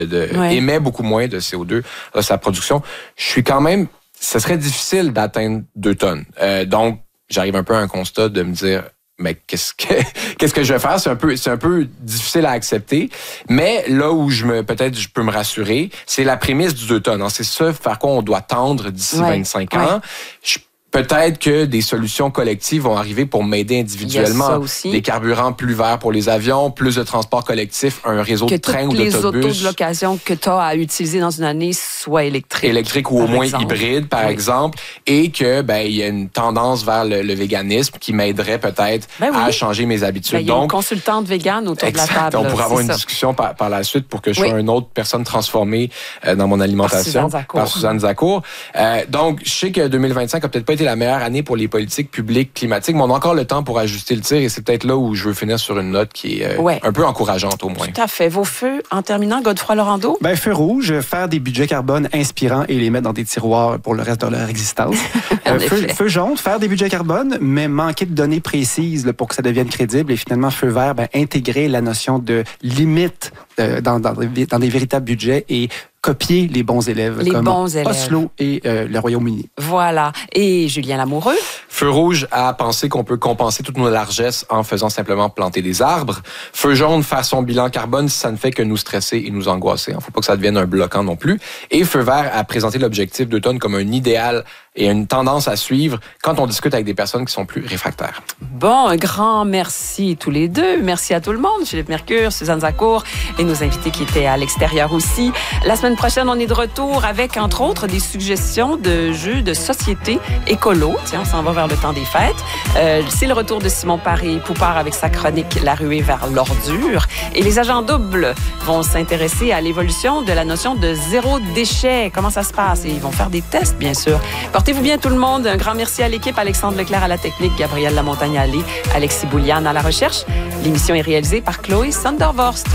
émet beaucoup moins de CO2 dans sa production. Je suis quand même... Ça serait difficile d'atteindre 2 tonnes. Donc, j'arrive un peu à un constat de me dire... Mais qu'est-ce que je vais faire? C'est un peu difficile à accepter. Mais là où peut-être je peux me rassurer, c'est la prémisse du 2 tonnes. C'est ça vers quoi on doit tendre d'ici 25 ans. Peut-être que des solutions collectives vont arriver pour m'aider individuellement. Des carburants plus verts pour les avions, plus de transport collectif, un réseau de trains ou d'autobus. Que toutes les autos de location que tu as à utiliser dans une année soient électriques. Électriques ou au moins hybrides, par exemple. Et que il y a une tendance vers le véganisme qui m'aiderait peut-être à changer mes habitudes. Il y a une consultante végane autour de la table. On pourrait avoir une discussion par la suite pour que je sois une autre personne transformée dans mon alimentation. Par Suzanne Zacour. Donc, je sais que 2025 a peut-être pas été la meilleure année pour les politiques publiques climatiques, mais on a encore le temps pour ajuster le tir et c'est peut-être là où je veux finir sur une note qui est un peu encourageante au moins. Tout à fait. Vos feux, en terminant, Godefroy Laurando? Feu rouge, faire des budgets carbone inspirants et les mettre dans des tiroirs pour le reste de leur existence. Feu jaune, faire des budgets carbone, mais manquer de données précises pour que ça devienne crédible. Et finalement, feu vert, intégrer la notion de limite dans des véritables budgets et copier les bons élèves Oslo et le Royaume-Uni. Voilà. Et Julien Lamoureux? Feu rouge à penser qu'on peut compenser toutes nos largesses en faisant simplement planter des arbres. Feu jaune, faire son bilan carbone si ça ne fait que nous stresser et nous angoisser. Il ne faut pas que ça devienne un bloquant non plus. Et feu vert à présenter l'objectif d'automne comme un idéal et une tendance à suivre quand on discute avec des personnes qui sont plus réfractaires. Bon, un grand merci tous les deux. Merci à tout le monde. Philippe Mercure, Suzanne Zacour et nos invités qui étaient à l'extérieur aussi. La semaine prochaine, on est de retour avec, entre autres, des suggestions de jeux de société écolo. Tiens, on s'en va vers le temps des fêtes. C'est le retour de Simon Paré-Poupard avec sa chronique « La ruée vers l'ordure ». Et les agents doubles vont s'intéresser à l'évolution de la notion de zéro déchet. Comment ça se passe? Et ils vont faire des tests, bien sûr. Portez-vous bien tout le monde. Un grand merci à l'équipe. Alexandre Leclerc à la technique, Gabrielle Lamontagne-Allé, Alexis Bouliane à la recherche. L'émission est réalisée par Chloé Sondervorst.